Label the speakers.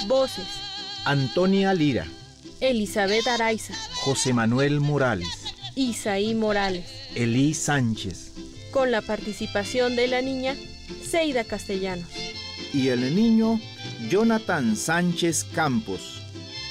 Speaker 1: Voces:
Speaker 2: Antonia Lira,
Speaker 1: Elizabeth Araiza,
Speaker 2: José Manuel Morales,
Speaker 1: Isaí Morales,
Speaker 2: Elí Sánchez
Speaker 1: con la participación de la niña Seida Castellanos.
Speaker 2: y el niño Jonathan Sánchez Campos.